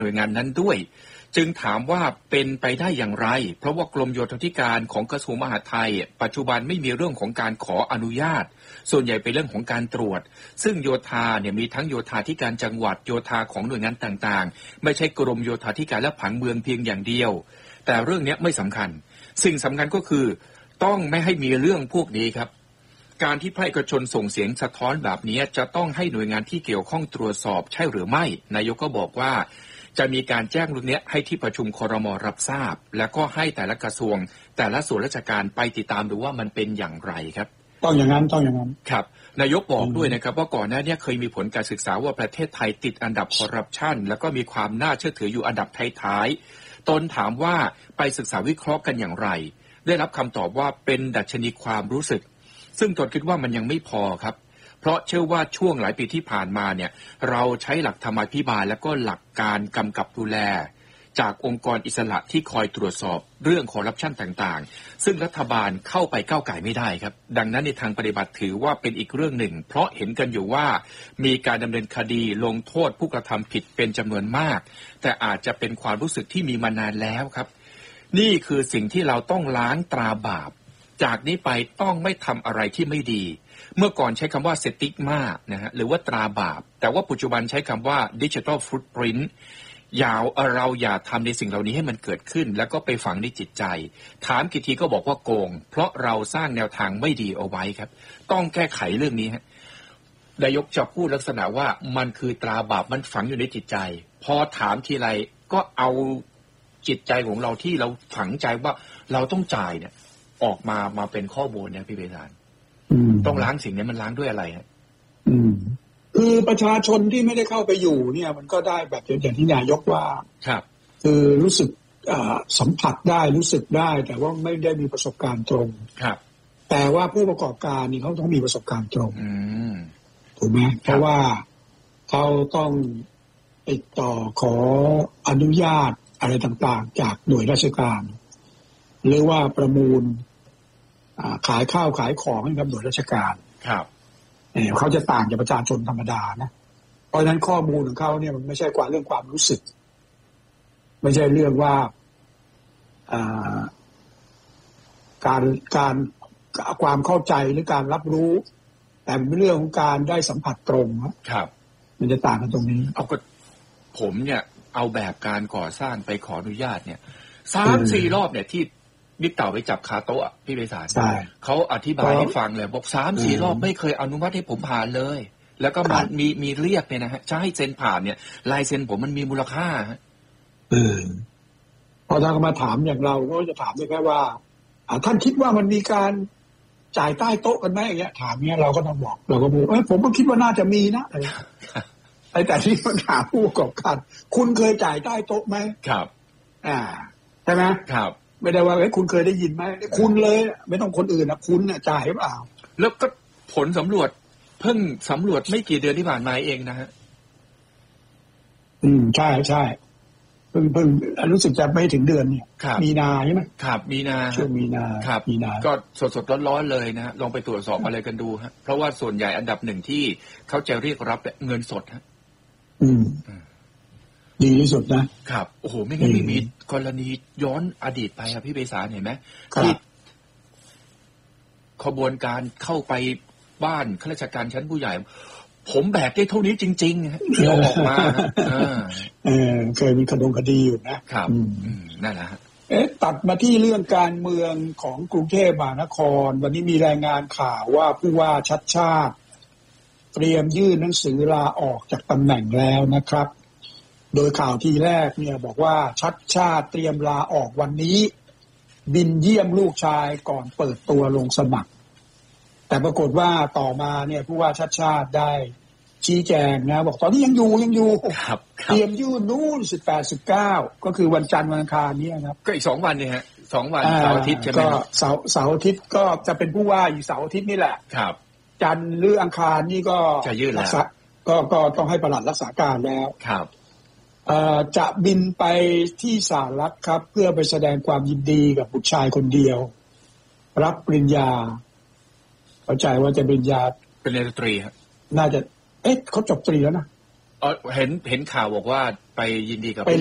หน่วยงานนั้นด้วยจึงถามว่าเป็นไปได้อย่างไรเพราะว่ากรมโยธาธิการของกระทรวงมหาดไทยปัจจุบันไม่มีเรื่องของการขออนุญาตส่วนใหญ่เป็นเรื่องของการตรวจซึ่งโยธาเนี่ยมีทั้งโยธาธิการจังหวัดโยธาของหน่วยงานต่างๆไม่ใช่กรมโยธาธิการและผังเมืองเพียงอย่างเดียวแต่เรื่องนี้ไม่สำคัญสิ่งสำคัญก็คือต้องไม่ให้มีเรื่องพวกนี้ครับการที่ภาคเอกชนส่งเสียงสะท้อนแบบนี้จะต้องให้หน่วยงานที่เกี่ยวข้องตรวจสอบใช่หรือไม่นายกก็บอกว่าจะมีการแจ้งเรื่องนี้ให้ที่ประชุมครม.รับทราบแล้วก็ให้แต่ละกระทรวงแต่ละส่วนราชการไปติดตามดูว่ามันเป็นอย่างไรครับต้องอย่างนั้นครับนายกบอกด้วยนะครับว่าก่อนหน้านี้เคยมีผลการศึกษาว่าประเทศไทยติดอันดับคอร์รัปชันแล้วก็มีความน่าเชื่อถืออยู่อันดับท้ายๆตนถามว่าไปศึกษาวิเคราะห์กันอย่างไรได้รับคำตอบว่าเป็นดัชนีความรู้สึกซึ่งตนคิดว่ามันยังไม่พอครับเพราะเชื่อว่าช่วงหลายปีที่ผ่านมาเนี่ยเราใช้หลักธรรมาภิบาลและก็หลักการกำกับดูแลจากองค์กรอิสระที่คอยตรวจสอบเรื่องคอร์รัปชันต่างๆซึ่งรัฐบาลเข้าไปก้าวไก่ไม่ได้ครับดังนั้นในทางปฏิบัติถือว่าเป็นอีกเรื่องหนึ่งเพราะเห็นกันอยู่ว่ามีการดำเนินคดีลงโทษผู้กระทำผิดเป็นจำนวนมากแต่อาจจะเป็นความรู้สึกที่มีมานานแล้วครับนี่คือสิ่งที่เราต้องล้างตราบาปจากนี้ไปต้องไม่ทำอะไรที่ไม่ดีเมื่อก่อนใช้คำว่าสติกมานะฮะหรือว่าตราบาปแต่ว่าปัจจุบันใช้คำว่า Digital Footprint เราอย่าทำในสิ่งเหล่านี้ให้มันเกิดขึ้นแล้วก็ไปฝังในจิตใจถามกี่ทีก็บอกว่าโกงเพราะเราสร้างแนวทางไม่ดีเอาไว้ครับต้องแก้ไขเรื่องนี้ฮะนายกจะพูดลักษณะว่ามันคือตราบาปมันฝังอยู่ในจิตใจพอถามทีไรก็เอาจิตใจของเราที่เราฝังใจว่าเราต้องจ่ายเนี่ยออกมาเป็นข้อมูลเนี่ยพี่เบสานต้องล้างสิ่งนี้มันล้างด้วยอะไรฮะคือประชาชนที่ไม่ได้เข้าไปอยู่เนี่ยมันก็ได้แบบอย่างที่นายกว่าครับคือรู้สึกสัมผัสได้รู้สึกได้แต่ว่าไม่ได้มีประสบการณ์ตรงครับแต่ว่าผู้ประกอบการนี่เขาต้องมีประสบการณ์ตรงถูกไหมเพราะว่าเขาต้องติดต่อขออนุญาตอะไรต่างๆจากหน่วยราชการหรือว่าประมูลขายข้าวขายของให้กับหน่วยราชการครับเขาจะต่างจากประชาชนธรรมดานะเพราะฉะนั้นข้อมูลของเขาเนี่ยมันไม่ใช่เรื่องความรู้สึกไม่ใช่เรื่องว่าการความเข้าใจหรือการรับรู้แต่เป็นเรื่องของการได้สัมผัสตรงครับมันจะต่างกันตรงนี้เอาก็ผมเนี่ยเอาแบบการก่อสร้างไปขออนุญาตเนี่ย 3-4 รอบเนี่ยที่บิ๊กเต่าไปจับคาโต๊ะพี่เบสานเขาอธิบายให้ฟังเลยบอก 3-4 รอบไม่เคยอนุมัติให้ผมผ่านเลยแล้วก็มีเรียกเนี่ยนะฮะจะให้เซ็นผ่านเนี่ยลายเซ็นผมมันมีมูลค่าพอทางมาถามอย่างเราก็จะถามได้แค่ว่าท่านคิดว่ามันมีการจ่ายใต้โต๊ะกันไหมอย่างเงี้ยถามเนี้ยเราก็ต้องบอกเราก็บอกผมก็คิดว่าน่าจะมีนะแต่ที่มันถามผู้ประกอบการคุณเคยจ่ายใต้โต๊ะไหมครับใช่ไหมครับไม่ได้ว่าคุณเคยได้ยินไหมคุณเลยไม่ต้องคนอื่นนะคุณน่ะจ่ายหรือเปล่าแล้วก็ผลสำรวจเพิ่งสำรวจไม่กี่เดือนที่ผ่านมาเองนะฮะใช่ใช่เพิ่งรู้สึกจะไม่ถึงเดือนเนี่ยมีนาใช่ไหมครับมีนาช่วงมีนาครับมีนาก็สดร้อนๆเลยนะลองไปตรวจสอบอะไรกันดูฮะเพราะว่าส่วนใหญ่อันดับหนึ่งที่เขาจะเรียกรับเงินสดฮะดีที่สุดนะครับโอ้โหไม่งั้นไม่มีกรณีย้อนอดีตไปครับพี่เบสานเห็นไหมที่ขบวนการเข้าไปบ้านข้าราชการชั้นผู้ใหญ่ผมแบกได้เท่านี้จริงๆฮะที่เอาออกมาเคยมีคดีอยู่นะครับนั่นแหละฮะตัดมาที่เรื่องการเมืองของกรุงเทพมหานครวันนี้มีรายงานข่าวว่าผู้ว่าชัชชาติเตรียมยื่นหนังสือลาออกจากตำแหน่งแล้วนะครับโดยข่าวทีแรกเนี่ยบอกว่าชัชชาติเตรียมลาออกวันนี้บินเยี่ยมลูกชายก่อนเปิดตัวลงสมัครแต่ปรากฏว่าต่อมาเนี่ยผู้ว่าชัชชาติได้ชี้แจงนะบอกตอนนี้ยังอยู่เตรียมยื่นนู่น18-19ก็คือวันจันทร์วันอังคารนี้ครับก็อีก2 วันเนี่ยฮะ2 วันเสาร์อาทิตย์ใช่ไหมก็เสาร์อาทิตย์ก็จะเป็นผู้ว่าอยู่เสาร์อาทิตย์นี่แหละครับจันทร์หรืออังคารนี่ก็จะยื่นแล้วก็ต้องให้ปลัดรักษาการแล้วครับจะบินไปที่สหรัฐครับเพื่อไปแสดงความยินดีกับบุตรชายคนเดียวรับปริญญาเข้าใจว่าจะปริญญาเป็นเรียนดนตรีครับน่าจะเขาจบตรีแล้วนะเห็นข่าวบอกว่าไปยินดีกับ